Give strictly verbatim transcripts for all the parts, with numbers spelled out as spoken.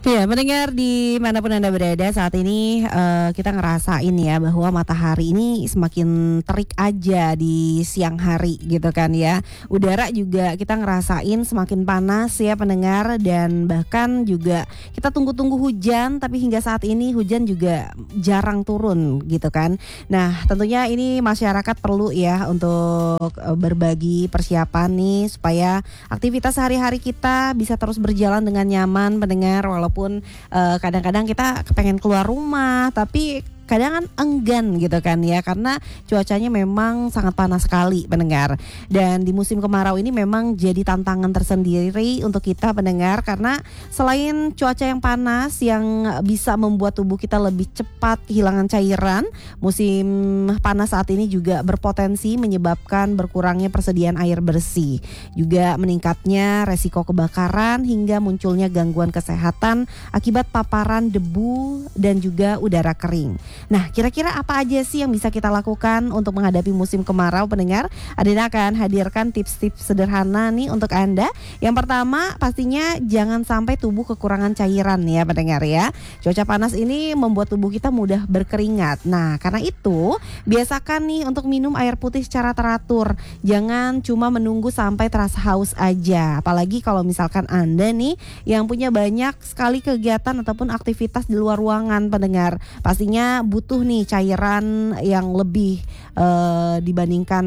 Ya, mendengar dimanapun Anda berada saat ini, uh, kita ngerasain ya bahwa matahari ini semakin terik aja di siang hari gitu kan ya. Udara juga kita ngerasain semakin panas ya pendengar, dan bahkan juga kita tunggu-tunggu hujan, tapi hingga saat ini hujan juga jarang turun gitu kan. Nah, tentunya ini masyarakat perlu ya untuk uh, berbagi persiapan nih supaya aktivitas sehari-hari kita bisa terus berjalan dengan nyaman pendengar, walaupun Walaupun uh, kadang-kadang kita pengen keluar rumah tapi kadang kan enggan gitu kan ya, karena cuacanya memang sangat panas sekali pendengar. Dan di musim kemarau ini memang jadi tantangan tersendiri untuk kita pendengar, karena selain cuaca yang panas yang bisa membuat tubuh kita lebih cepat kehilangan cairan, musim panas saat ini juga berpotensi menyebabkan berkurangnya persediaan air bersih, juga meningkatnya resiko kebakaran hingga munculnya gangguan kesehatan akibat paparan debu dan juga udara kering. Nah, kira-kira apa aja sih yang bisa kita lakukan untuk menghadapi musim kemarau pendengar? Adina akan hadirkan tips-tips sederhana nih untuk Anda. Yang pertama pastinya jangan sampai tubuh kekurangan cairan ya pendengar ya. Cuaca panas ini membuat tubuh kita mudah berkeringat. Nah, karena itu biasakan nih untuk minum air putih secara teratur. Jangan cuma menunggu sampai terasa haus aja. Apalagi kalau misalkan Anda nih yang punya banyak sekali kegiatan ataupun aktivitas di luar ruangan pendengar. Pastinya butuh nih cairan yang lebih uh, dibandingkan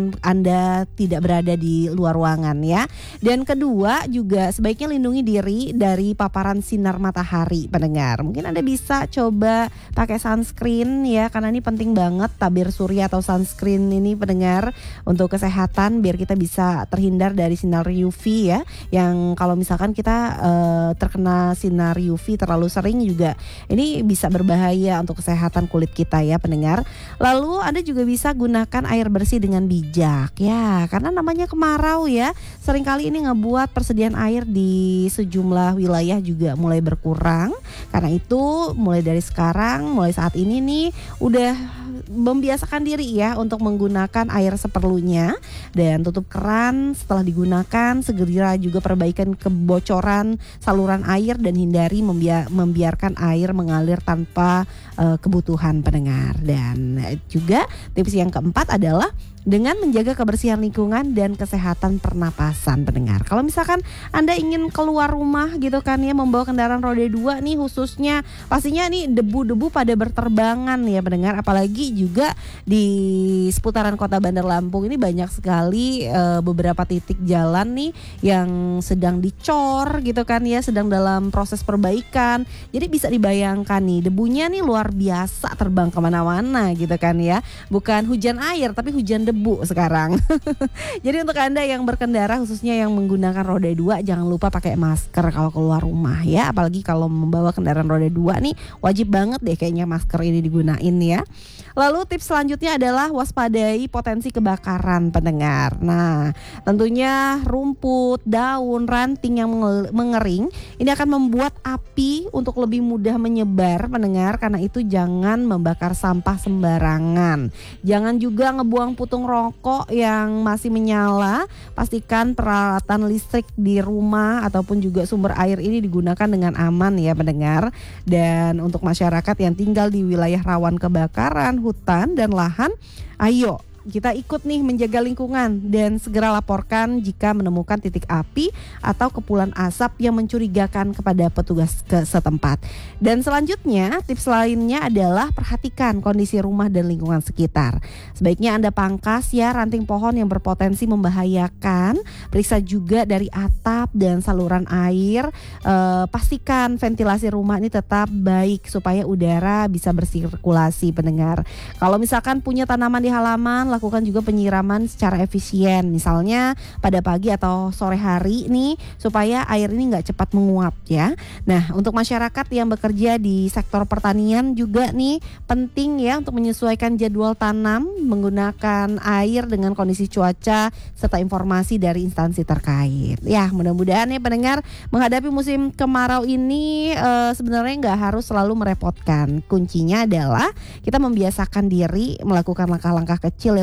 Anda tidak berada di luar ruangan ya. Dan kedua juga sebaiknya lindungi diri dari paparan sinar matahari pendengar. Mungkin Anda bisa coba pakai sunscreen ya, karena ini penting banget tabir surya atau sunscreen ini pendengar untuk kesehatan, biar kita bisa terhindar dari sinar U V ya. Yang kalau misalkan kita uh, terkena sinar U V terlalu sering juga ini bisa berbahaya untuk kesehatan kulit kita ya pendengar. Lalu Anda juga bisa gunakan air bersih dengan bijak ya, karena namanya kemarau ya. Seringkali ini ngebuat persediaan air di sejumlah wilayah juga mulai berkurang. Karena itu mulai dari sekarang, mulai saat ini nih udah membiasakan diri ya untuk menggunakan air seperlunya, dan tutup keran setelah digunakan. Segera juga perbaikan kebocoran saluran air dan hindari membia- membiarkan air mengalir tanpa uh, kebutuhan pendengar. Dan juga tips yang keempat adalah dengan menjaga kebersihan lingkungan dan kesehatan pernapasan pendengar. Kalau misalkan Anda ingin keluar rumah gitu kan ya, membawa kendaraan roda dua nih khususnya, pastinya nih debu-debu pada berterbangan ya pendengar. Apalagi juga di seputaran kota Bandar Lampung ini banyak sekali e, beberapa titik jalan nih yang sedang dicor gitu kan ya, sedang dalam proses perbaikan. Jadi bisa dibayangkan nih debunya nih luar biasa terbang kemana-mana gitu kan ya. Bukan hujan air tapi hujan debu Bu sekarang. Jadi untuk Anda yang berkendara khususnya yang menggunakan roda dua, jangan lupa pakai masker kalau keluar rumah ya. Apalagi kalau membawa kendaraan roda dua nih wajib banget deh kayaknya masker ini digunain ya. Lalu tips selanjutnya adalah waspadai potensi kebakaran pendengar. Nah, tentunya rumput, daun, ranting yang mengering ini akan membuat api untuk lebih mudah menyebar pendengar. Karena itu jangan membakar sampah sembarangan. Jangan juga ngebuang putung rokok yang masih menyala. Pastikan peralatan listrik di rumah ataupun juga sumber air ini digunakan dengan aman ya pendengar. Dan untuk masyarakat yang tinggal di wilayah rawan kebakaran hutan dan lahan, ayo kita ikut nih menjaga lingkungan dan segera laporkan jika menemukan titik api atau kepulan asap yang mencurigakan kepada petugas ke setempat. Dan selanjutnya tips lainnya adalah perhatikan kondisi rumah dan lingkungan sekitar. Sebaiknya Anda pangkas ya ranting pohon yang berpotensi membahayakan. Periksa juga dari atap dan saluran air. E, pastikan ventilasi rumah ini tetap baik supaya udara bisa bersirkulasi pendengar. Kalau misalkan punya tanaman di halaman, lakukan juga penyiraman secara efisien, misalnya pada pagi atau sore hari nih supaya air ini nggak cepat menguap ya. Nah, untuk masyarakat yang bekerja di sektor pertanian juga nih penting ya untuk menyesuaikan jadwal tanam menggunakan air dengan kondisi cuaca serta informasi dari instansi terkait. Ya, mudah-mudahan ya pendengar menghadapi musim kemarau ini e, sebenarnya nggak harus selalu merepotkan. Kuncinya adalah kita membiasakan diri melakukan langkah-langkah kecil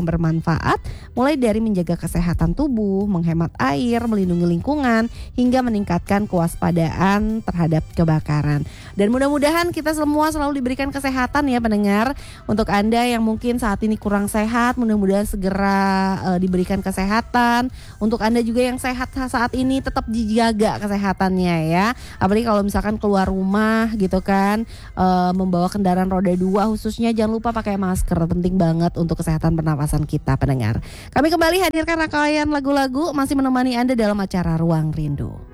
yang bermanfaat, mulai dari menjaga kesehatan tubuh, menghemat air, melindungi lingkungan, hingga meningkatkan kewaspadaan terhadap kebakaran. Dan mudah-mudahan kita semua selalu diberikan kesehatan ya pendengar. Untuk Anda yang mungkin saat ini kurang sehat, mudah-mudahan segera uh, diberikan kesehatan. Untuk Anda juga yang sehat saat ini, tetap dijaga kesehatannya ya. Apalagi kalau misalkan keluar rumah gitu kan, uh, membawa kendaraan roda dua khususnya, jangan lupa pakai masker. Penting banget untuk kesehatan pernapasan kita pendengar. Kami kembali hadirkan rangkaian lagu-lagu masih menemani Anda dalam acara Ruang Rindu.